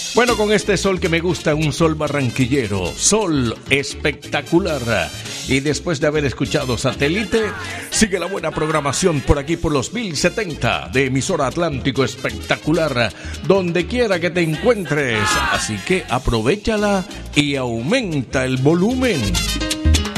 Bueno, con este sol que me gusta, un sol barranquillero, sol espectacular. Y después de haber escuchado Satélite, sigue la buena programación por aquí por los 1070 de emisora Atlántico Espectacular, donde quiera que te encuentres. Así que aprovéchala y aumenta el volumen.